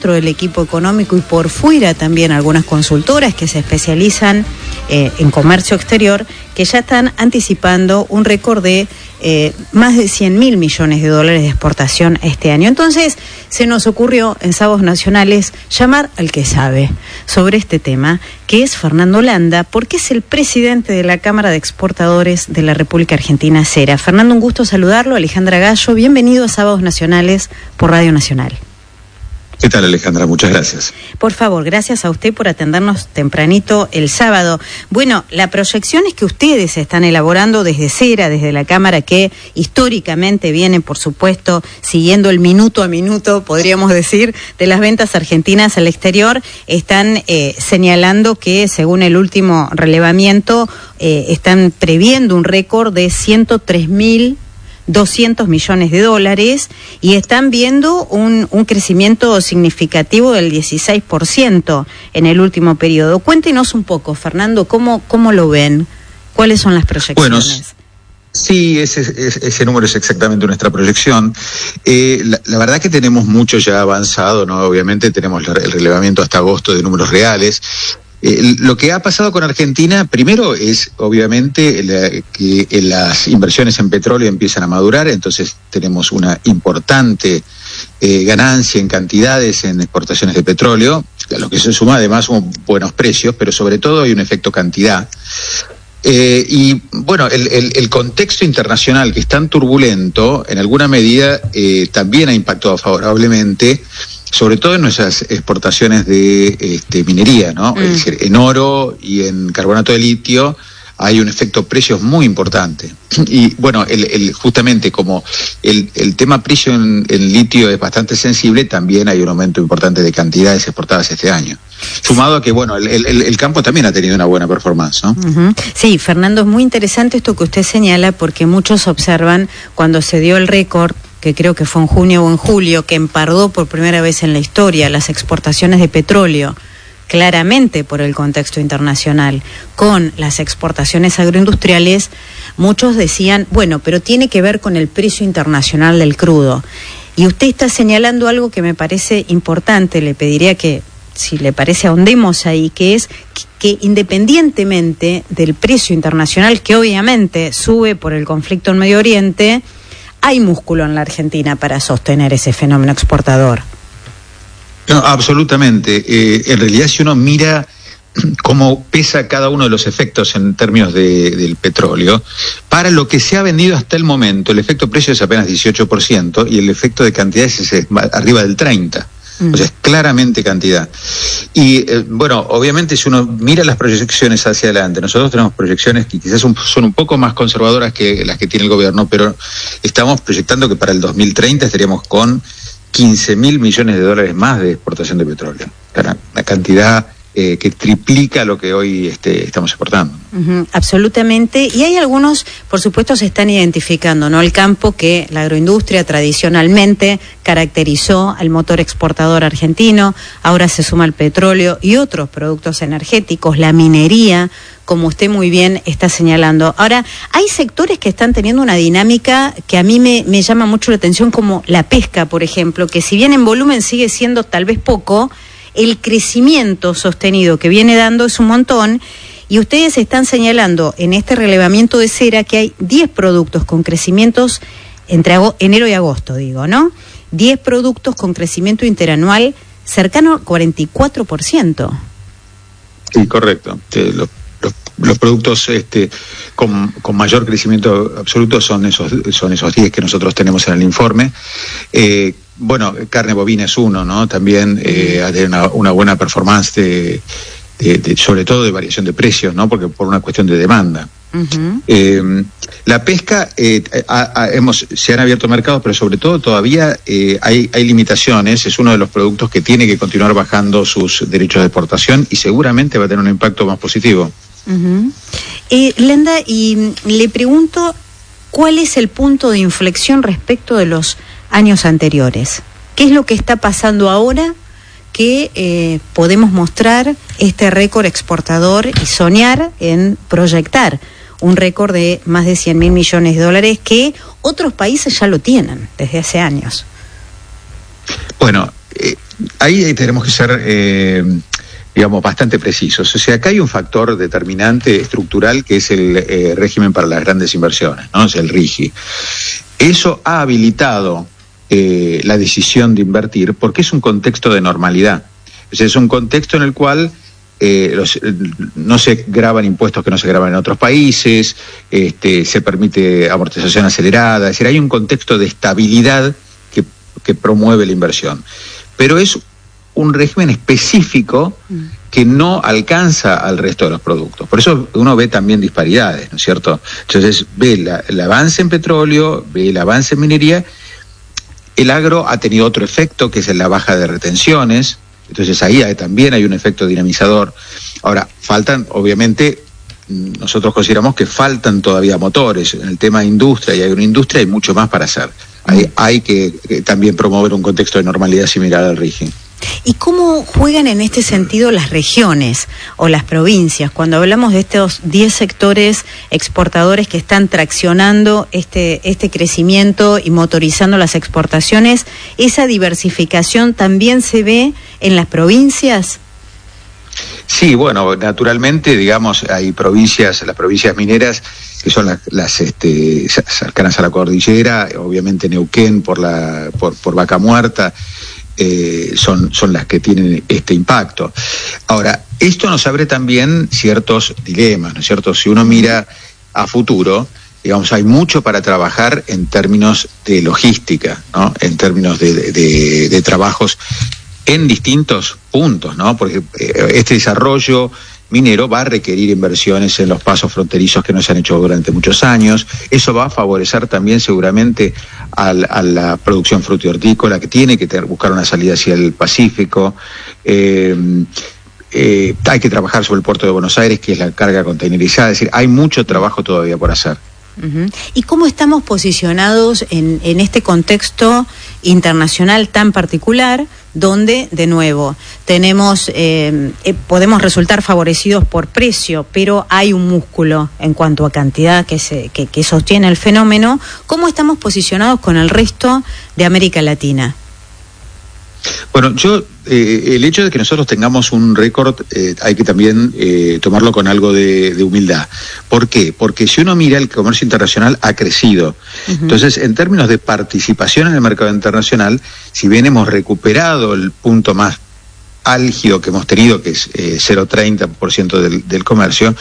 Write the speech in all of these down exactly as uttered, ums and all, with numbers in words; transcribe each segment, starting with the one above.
del equipo económico y por fuera también algunas consultoras que se especializan eh, en comercio exterior, que ya están anticipando un récord de eh, más de cien mil millones de dólares de exportación este año. Entonces se nos ocurrió en Sábados Nacionales llamar al que sabe sobre este tema, que es Fernando Landa, porque es el presidente de la Cámara de Exportadores de la República Argentina, CERA. Fernando, un gusto saludarlo. Alejandra Gallo, bienvenido a Sábados Nacionales por Radio Nacional. ¿Qué tal, Alejandra? Muchas gracias. Por favor, gracias a usted por atendernos tempranito el sábado. Bueno, la proyección es que ustedes están elaborando desde CERA, desde la Cámara, que históricamente viene, por supuesto, siguiendo el minuto a minuto, podríamos decir, de las ventas argentinas al exterior, están eh, señalando que, según el último relevamiento, eh, están previendo un récord de ciento tres mil doscientos millones de dólares y están viendo un, un crecimiento significativo del dieciséis por ciento en el último periodo. Cuéntenos un poco, Fernando, ¿cómo, cómo lo ven? ¿Cuáles son las proyecciones? Bueno, sí, ese, ese, ese número es exactamente nuestra proyección. Eh, la, la verdad que tenemos mucho ya avanzado, ¿no? Obviamente tenemos el relevamiento hasta agosto de números reales. Eh, lo que ha pasado con Argentina, primero, es obviamente la, que eh, las inversiones en petróleo empiezan a madurar, entonces tenemos una importante eh, ganancia en cantidades en exportaciones de petróleo, a lo que se suma además son buenos precios, pero sobre todo hay un efecto cantidad. Eh, y bueno, el, el, el contexto internacional que es tan turbulento, en alguna medida eh, también ha impactado favorablemente, sobre todo en nuestras exportaciones de este, minería, ¿no? Mm. Es decir, en oro y en carbonato de litio hay un efecto precios muy importante. Y bueno, el, el, justamente como el, el tema precio en, en litio es bastante sensible, también hay un aumento importante de cantidades exportadas este año. Sumado a que, bueno, el, el, el campo también ha tenido una buena performance, ¿no? Uh-huh. Sí, Fernando, es muy interesante esto que usted señala, porque muchos observan cuando se dio el récord, que creo que fue en junio o en julio, que empardó por primera vez en la historia las exportaciones de petróleo, claramente por el contexto internacional, con las exportaciones agroindustriales, muchos decían, bueno, pero tiene que ver con el precio internacional del crudo. Y usted está señalando algo que me parece importante, le pediría que, si le parece, ahondemos ahí, que es que, que independientemente del precio internacional, que obviamente sube por el conflicto en Medio Oriente, hay músculo en la Argentina para sostener ese fenómeno exportador. No, absolutamente. Eh, en realidad, si uno mira cómo pesa cada uno de los efectos en términos de, del petróleo, para lo que se ha vendido hasta el momento, el efecto precio es apenas dieciocho por ciento y el efecto de cantidades es arriba del treinta por ciento. O sea, es claramente cantidad. Y eh, bueno, obviamente si uno mira las proyecciones hacia adelante, nosotros tenemos proyecciones que quizás un, son un poco más conservadoras que las que tiene el gobierno, pero estamos proyectando que para el dos mil treinta estaríamos con quince mil millones de dólares más de exportación de petróleo. Una, una cantidad eh, que triplica lo que hoy este, estamos exportando. Uh-huh, absolutamente. Y hay algunos, por supuesto, se están identificando, ¿no? El campo que la agroindustria tradicionalmente caracterizó al motor exportador argentino, ahora se suma el petróleo y otros productos energéticos, la minería, como usted muy bien está señalando. Ahora, hay sectores que están teniendo una dinámica que a mí me, me llama mucho la atención, como la pesca, por ejemplo, que si bien en volumen sigue siendo tal vez poco, el crecimiento sostenido que viene dando es un montón, y ustedes están señalando en este relevamiento de CERA que hay diez productos con crecimientos entre ago- enero y agosto, digo, ¿no? diez productos con crecimiento interanual cercano al cuarenta y cuatro por ciento. Sí, correcto. Sí, lo... Los, los productos este, con, con mayor crecimiento absoluto son esos son esos diez que nosotros tenemos en el informe. Eh, bueno, carne bovina es uno, ¿no? También eh, ha tenido una, una buena performance, de, de, de, sobre todo de variación de precios, ¿no? Porque por una cuestión de demanda. Uh-huh. Eh, la pesca, eh, ha, ha, hemos, se han abierto mercados, pero sobre todo todavía eh, hay, hay limitaciones. Es uno de los productos que tiene que continuar bajando sus derechos de exportación y seguramente va a tener un impacto más positivo. Uh-huh. Eh, Landa, y le pregunto, ¿cuál es el punto de inflexión respecto de los años anteriores? ¿Qué es lo que está pasando ahora que eh, podemos mostrar este récord exportador y soñar en proyectar un récord de más de cien mil millones de dólares que otros países ya lo tienen desde hace años? Bueno, eh, ahí tenemos que ser, eh, digamos, bastante precisos. O sea, acá hay un factor determinante estructural que es el eh, régimen para las grandes inversiones, ¿no? Es el RIGI. Eso ha habilitado eh, la decisión de invertir porque es un contexto de normalidad. O sea, es un contexto en el cual eh, los, no se graban impuestos que no se graban en otros países, este, se permite amortización acelerada, es decir, hay un contexto de estabilidad que, que promueve la inversión. Pero es un régimen específico que no alcanza al resto de los productos. Por eso uno ve también disparidades, ¿no es cierto? Entonces ve la, el avance en petróleo, ve el avance en minería. El agro ha tenido otro efecto, que es la baja de retenciones. Entonces ahí hay, también hay un efecto dinamizador. Ahora, faltan, obviamente, nosotros consideramos que faltan todavía motores. En el tema de industria y agroindustria hay mucho más para hacer. Hay, hay que, que también promover un contexto de normalidad similar al RIGI. ¿Y cómo juegan en este sentido las regiones o las provincias? Cuando hablamos de estos diez sectores exportadores que están traccionando este, este crecimiento y motorizando las exportaciones, ¿esa diversificación también se ve en las provincias? Sí, bueno, naturalmente, digamos, hay provincias, las provincias mineras, que son las, las este, cercanas a la cordillera, obviamente Neuquén por, la, por, por Vaca Muerta, Eh, son, son las que tienen este impacto. Ahora, esto nos abre también ciertos dilemas, ¿no es cierto? Si uno mira a futuro, digamos, hay mucho para trabajar en términos de logística, ¿no? En términos de, de, de, de trabajos en distintos puntos, ¿no? Porque este desarrollo minero va a requerir inversiones en los pasos fronterizos que no se han hecho durante muchos años. Eso va a favorecer también seguramente al, a la producción frutícola, que tiene que tener, buscar una salida hacia el Pacífico. Eh, eh, hay que trabajar sobre el puerto de Buenos Aires, que es la carga containerizada. Es decir, hay mucho trabajo todavía por hacer. Uh-huh. ¿Y cómo estamos posicionados en, en este contexto internacional tan particular, donde, de nuevo, tenemos eh, eh, podemos resultar favorecidos por precio, pero hay un músculo en cuanto a cantidad que, se, que, que sostiene el fenómeno? ¿Cómo estamos posicionados con el resto de América Latina? Bueno, yo, eh, el hecho de que nosotros tengamos un récord, eh, hay que también eh, tomarlo con algo de, de humildad. ¿Por qué? Porque si uno mira, el comercio internacional ha crecido. Uh-huh. Entonces, en términos de participación en el mercado internacional, si bien hemos recuperado el punto más álgido que hemos tenido, que es eh, cero coma treinta por ciento del, del comercio,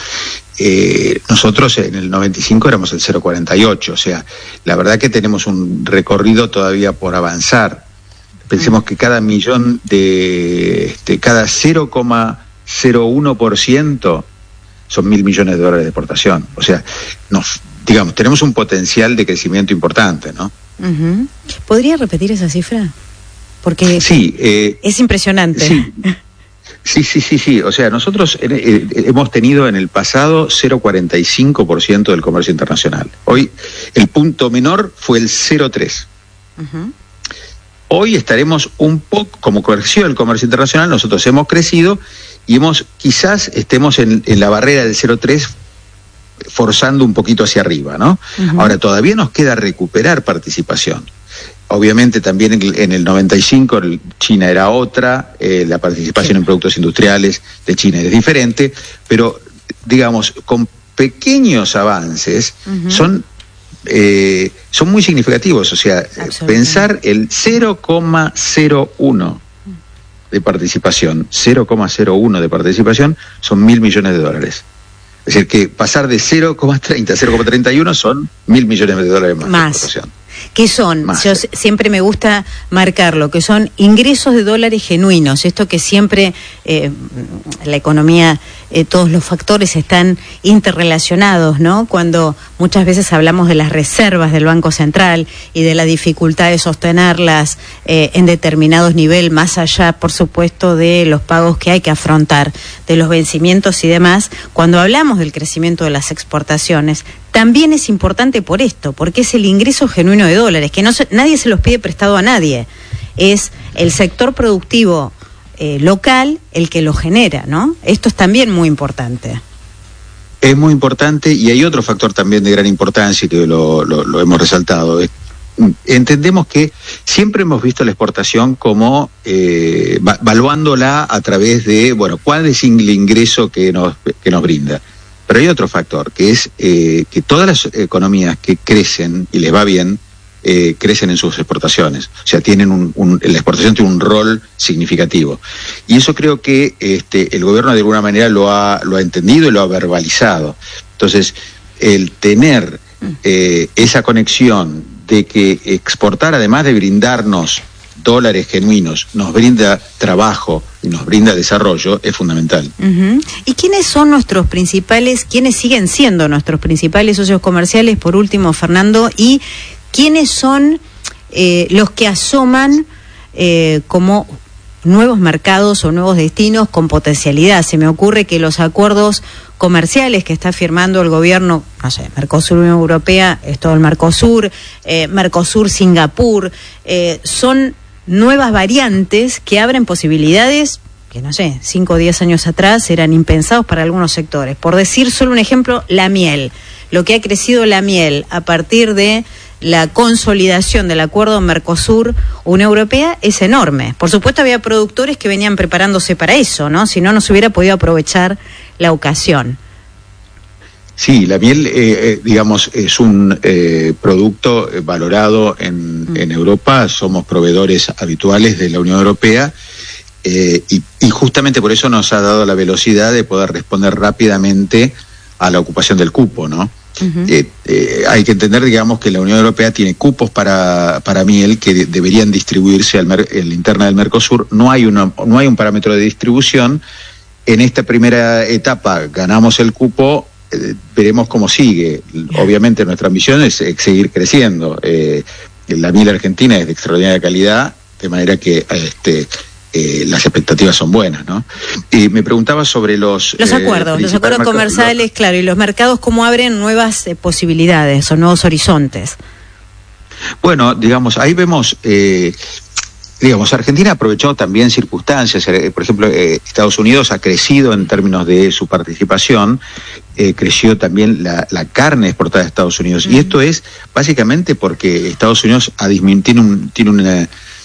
eh, nosotros en el noventa y cinco éramos el cero coma cuarenta y ocho. O sea, la verdad que tenemos un recorrido todavía por avanzar. Pensemos que cada millón de, este, cada cero coma cero uno por ciento son mil millones de dólares de exportación. O sea, nos, digamos, tenemos un potencial de crecimiento importante, ¿no? Uh-huh. ¿Podría repetir esa cifra? Porque sí, eh, es impresionante. Sí. Sí, sí, sí, sí. O sea, nosotros eh, eh, hemos tenido en el pasado cero coma cuarenta y cinco por ciento del comercio internacional. Hoy el punto menor fue el cero coma tres por ciento. Uh-huh. Hoy estaremos un poco, como creció el comercio internacional, nosotros hemos crecido y hemos, quizás estemos en, en la barrera del cero coma tres forzando un poquito hacia arriba, ¿no? Uh-huh. Ahora, todavía nos queda recuperar participación. Obviamente también en, en el noventa y cinco China era otra, eh, la participación sí. en productos industriales de China es diferente, pero digamos, con pequeños avances uh-huh. son... Eh, son muy significativos, o sea, pensar el cero coma cero uno de participación, cero coma cero uno de participación son mil millones de dólares. Es decir, que pasar de cero coma treinta a cero coma treinta y uno son mil millones de dólares más. Más. ¿Qué son? Más. Yo siempre me gusta marcarlo, que son ingresos de dólares genuinos, esto que siempre eh, la economía, eh, todos los factores están interrelacionados, ¿no? Cuando muchas veces hablamos de las reservas del Banco Central y de la dificultad de sostenerlas eh, en determinados niveles, más allá, por supuesto, de los pagos que hay que afrontar, de los vencimientos y demás, cuando hablamos del crecimiento de las exportaciones, también es importante por esto, porque es el ingreso genuino de dólares, que no se, nadie se los pide prestado a nadie, es el sector productivo eh, local el que lo genera, ¿no? Esto es también muy importante. Es muy importante, y hay otro factor también de gran importancia y que lo, lo, lo hemos resaltado, es entendemos que siempre hemos visto la exportación como eh, va, valuándola a través de, bueno, cuál es el ingreso que nos, que nos brinda. Pero hay otro factor, que es eh, que todas las economías que crecen y les va bien, eh, crecen en sus exportaciones. O sea, tienen un, un, la exportación tiene un rol significativo. Y eso creo que este, el gobierno de alguna manera lo ha, lo ha entendido y lo ha verbalizado. Entonces, el tener eh, esa conexión de que exportar, además de brindarnos dólares genuinos, nos brinda trabajo y nos brinda desarrollo, es fundamental. Uh-huh. ¿Y quiénes son nuestros principales, quiénes siguen siendo nuestros principales socios comerciales, por último, Fernando, y quiénes son eh, los que asoman eh, como nuevos mercados o nuevos destinos con potencialidad? Se me ocurre que los acuerdos comerciales que está firmando el gobierno, no sé, Mercosur, Unión Europea, es todo el Mercosur, eh, Mercosur, Singapur, eh, son nuevas variantes que abren posibilidades que, no sé, cinco o diez años atrás eran impensados para algunos sectores. Por decir solo un ejemplo, la miel. Lo que ha crecido la miel a partir de la consolidación del acuerdo Mercosur-Unión Europea es enorme. Por supuesto había productores que venían preparándose para eso, ¿no? Si no, no se hubiera podido aprovechar la ocasión. Sí, la miel, eh, eh, digamos, es un eh, producto valorado en, mm. en Europa. Somos proveedores habituales de la Unión Europea eh, y, y justamente por eso nos ha dado la velocidad de poder responder rápidamente a la ocupación del cupo, ¿no? Uh-huh. Eh, eh, hay que entender, digamos, que la Unión Europea tiene cupos para, para miel que de, deberían distribuirse al mer, en la interna del Mercosur. No hay, una, no hay un parámetro de distribución. En esta primera etapa ganamos el cupo, eh, veremos cómo sigue. Obviamente nuestra ambición es, es seguir creciendo. Eh, la miel argentina es de extraordinaria calidad, de manera que este Eh, las expectativas son buenas, ¿no? Y me preguntaba sobre los... Los acuerdos, eh, los acuerdos comerciales, los... claro, y los mercados, ¿cómo abren nuevas eh, posibilidades o nuevos horizontes? Bueno, digamos, ahí vemos... Eh, digamos, Argentina aprovechó también circunstancias, eh, por ejemplo, eh, Estados Unidos ha crecido en términos de su participación, eh, creció también la, la carne exportada a Estados Unidos, mm. y esto es básicamente porque Estados Unidos ha disminuido, tiene, un, tiene una...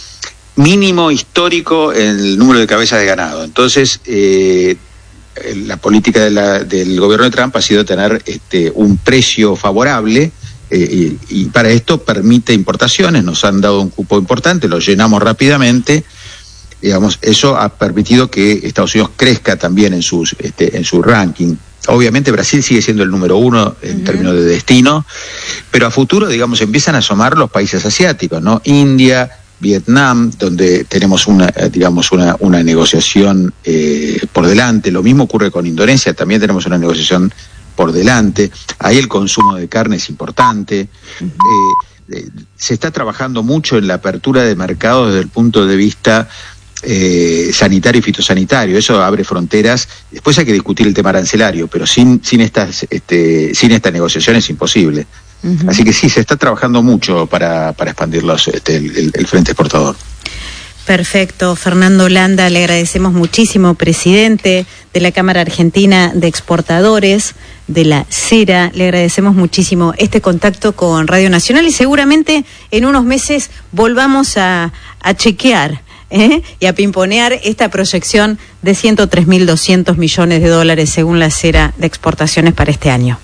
mínimo histórico en el número de cabezas de ganado. Entonces, eh, la política de la, del gobierno de Trump ha sido tener este, un precio favorable eh, y, y para esto permite importaciones. Nos han dado un cupo importante, lo llenamos rápidamente. Digamos, eso ha permitido que Estados Unidos crezca también en, sus, este, en su ranking. Obviamente Brasil sigue siendo el número uno en uh-huh. términos de destino, pero a futuro, digamos, empiezan a asomar los países asiáticos, ¿no? India, Vietnam, donde tenemos una, digamos, una, una negociación eh, por delante. Lo mismo ocurre con Indonesia, también tenemos una negociación por delante. Ahí el consumo de carne es importante. Uh-huh. Eh, eh, se está trabajando mucho en la apertura de mercados desde el punto de vista eh, sanitario y fitosanitario. Eso abre fronteras. Después hay que discutir el tema arancelario, pero sin, sin, estas, este, sin esta negociación es imposible. Uh-huh. Así que sí, se está trabajando mucho para, para expandir los, este, el, el frente exportador. Perfecto. Fernando Landa, le agradecemos muchísimo, presidente de la Cámara Argentina de Exportadores, de la CERA. Le agradecemos muchísimo este contacto con Radio Nacional y seguramente en unos meses volvamos a, a chequear ¿eh? y a pimponear esta proyección de ciento tres mil doscientos millones de dólares según la CERA de exportaciones para este año.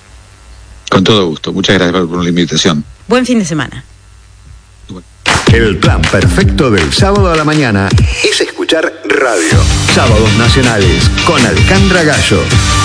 Con todo gusto. Muchas gracias por la invitación. Buen fin de semana. El plan perfecto del sábado a la mañana es escuchar radio. Sábados Nacionales con Alcandra Gallo.